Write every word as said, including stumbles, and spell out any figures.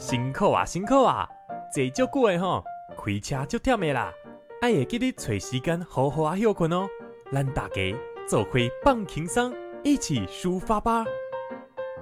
辛苦啊，辛苦啊！坐足久的吼，开车足忝的啦，爱会记得找时间好好啊休困哦。咱大家做伙放轻松，一起出发吧！